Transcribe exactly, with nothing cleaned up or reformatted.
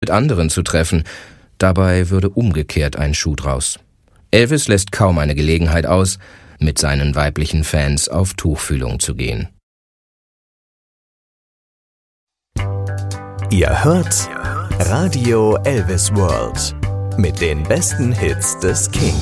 mit anderen zu treffen. Dabei würde umgekehrt ein Schuh draus. Elvis lässt kaum eine Gelegenheit aus, mit seinen weiblichen Fans auf Tuchfühlung zu gehen. Ihr hört Radio Elvis World mit den besten Hits des King.